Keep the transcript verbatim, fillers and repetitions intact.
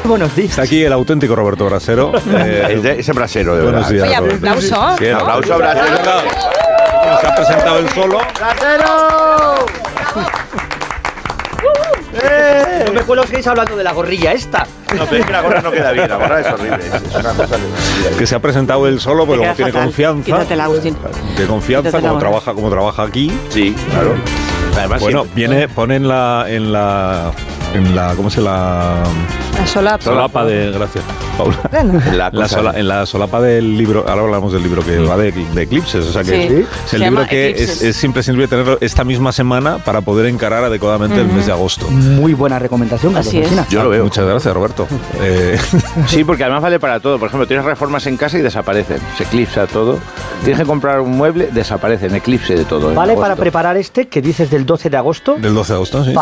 buenos días. Está aquí el auténtico Roberto Brasero. Eh, ese brasero, de buenos verdad. días. Oye, aplauso. Sí, ¿no? Aplauso, brasero. Se ha presentado él solo. ¡Brasero! No me acuerdo que estáis hablando de la gorrilla esta. No, pero es que la gorra no queda bien, la gorra es horrible. Es una cosa Que se ha presentado él solo, porque Te como queda tiene fatal. confianza. Quítatela, Agustín. De confianza, Quítatela, como gorra. trabaja, como trabaja aquí. Sí, claro. Además, Bueno, siempre- viene, pone en la, en la, en la, ¿cómo se la? La solapa. Solapa de, gracias, Paula. en la La cosa- sola- en la solapa del libro, ahora hablamos del libro que va de, de Eclipses, o sea que Sí. es el Se libro llama que es, Eclipses. es imprescindible tenerlo esta misma semana para poder encarar adecuadamente el mes de agosto. Muy buena recomendación, Carlos Así es. Alsina. Yo lo veo. Muchas gracias, Roberto. Eh, Sí, porque además vale para todo. Por ejemplo, tienes reformas en casa y desaparecen. Se eclipsa todo. Tienes que comprar un mueble, desaparecen. Eclipse de todo. en Vale para agosto. preparar este que dices del doce de agosto. del doce de agosto, sí.